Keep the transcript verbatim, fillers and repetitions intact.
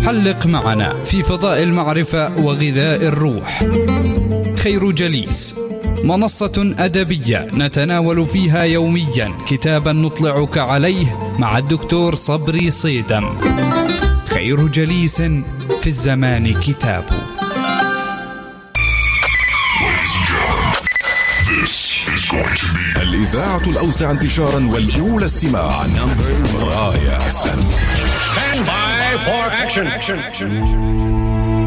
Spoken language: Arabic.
حلق معنا في فضاء المعرفة وغذاء الروح. خير جليس، منصة أدبية نتناول فيها يوميا كتابا نطلعك عليه مع الدكتور صبري صيدم. خير جليس في الزمان كتاب. الإذاعة الأوسع انتشارا والأولى استماعا راية. Stand by for action.